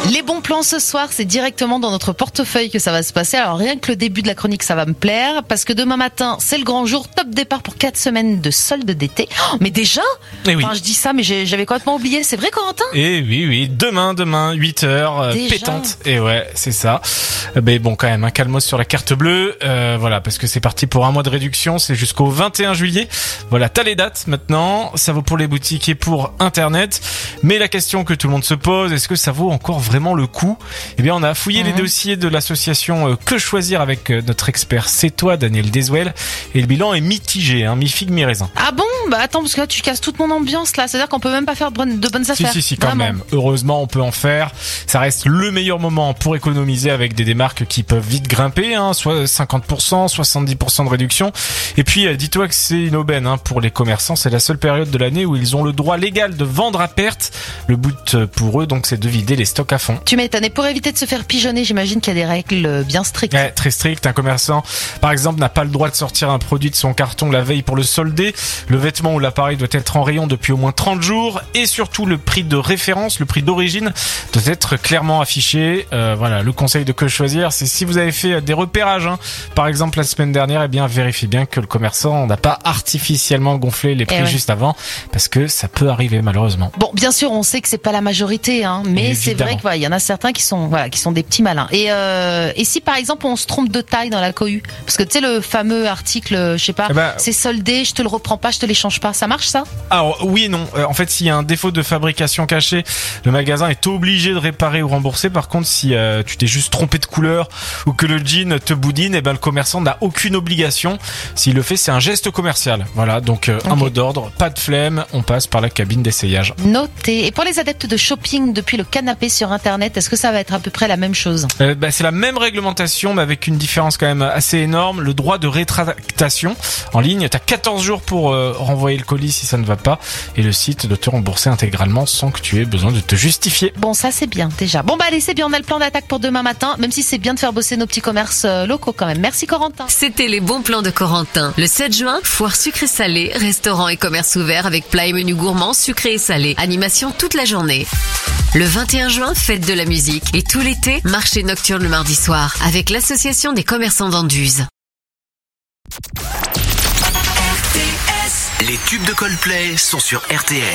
Les bons plans ce soir, c'est directement dans notre portefeuille que ça va se passer. Alors rien que le début de la chronique, ça va me plaire, parce que demain matin, c'est le grand jour, top départ pour 4 semaines de solde d'été. Oh, mais déjà oui. Enfin, je dis ça, mais j'avais complètement oublié. C'est vrai, Corentin? Et oui, demain, 8h, pétante. Et ouais, c'est ça. Mais bon, quand même, un calmos sur la carte bleue. Voilà, parce que c'est parti pour un mois de réduction, c'est jusqu'au 21 juillet. Voilà, t'as les dates maintenant. Ça vaut pour les boutiques et pour Internet. Mais la question que tout le monde se pose, est-ce que ça vaut encore vraiment le coup? Eh bien, on a fouillé les dossiers de l'association Que Choisir avec notre expert C'est Toi, Daniel Deswell. Et le bilan est mitigé, mi-figue, mi-raisin. Ah bon? Bah attends, parce que là, tu casses toute mon ambiance, là. C'est-à-dire qu'on peut même pas faire de bonnes affaires. Si, quand Vraiment. même. Heureusement, on peut en faire. Ça reste le meilleur moment pour économiser avec des démarques qui peuvent vite grimper, soit 50%, 70% de réduction. Et puis, dis-toi que c'est une aubaine, pour les commerçants. C'est la seule période de l'année où ils ont le droit légal de vendre à perte. Le but pour eux, donc, c'est de vider les stocks à fond. Tu m'étonnes. Et pour éviter de se faire pigeonner, j'imagine qu'il y a des règles bien strictes. Ouais, très strictes. Un commerçant, par exemple, n'a pas le droit de sortir un produit de son carton la veille pour le solder. Le vêtement ou l'appareil doit être en rayon depuis au moins 30 jours. Et surtout, le prix de référence, le prix d'origine, doit être clairement affiché. Voilà, le conseil de Que Choisir, c'est si vous avez fait des repérages, par exemple la semaine dernière, vérifiez bien que le commerçant n'a pas artificiellement gonflé les prix juste avant, parce que ça peut arriver malheureusement. Bon, bien sûr, on sait que c'est pas la majorité, mais évidemment. C'est vrai qu'il y en a certains qui sont des petits malins. Et si par exemple on se trompe de taille dans la cohue, parce que tu sais le fameux article, je sais pas, c'est soldé, je te le reprends pas, je te l'échange pas, ça marche ça? Alors oui et non. En fait, s'il y a un défaut de fabrication caché, le magasin est obligé de réparer ou rembourser. Par contre, si tu t'es juste trompé de couleur ou que le jean te boudine, le commerçant n'a aucune obligation. S'il le fait, c'est un geste commercial. Voilà, donc un mot d'ordre, pas de flemme, on passe par la cabine d'essayage. Noté. Et pour les adeptes de shopping depuis le canapé sur Internet, est-ce que ça va être à peu près la même chose? C'est la même réglementation, mais avec une différence quand même assez énorme. Le droit de rétractation en ligne, t'as 14 jours pour renvoyer le colis si ça ne va pas, et le site doit te rembourser intégralement sans que tu aies besoin de te justifier. Bon, ça c'est bien déjà. Bon allez, c'est bien, on a le plan d'attaque pour demain matin, même si c'est bien de faire bosser nos petits commerces locaux quand même. Merci Corentin. C'était les bons plans de Corentin. Le 7 juin, foire sucré-salé, restaurant et commerce ouvert avec plats et menus gourmands sucrés et salés. Animation toute la journée. Le 21 juin, fête de la musique. Et tout l'été, marché nocturne le mardi soir avec l'association des commerçants d'Anduze. Les tubes de Coldplay sont sur RTL.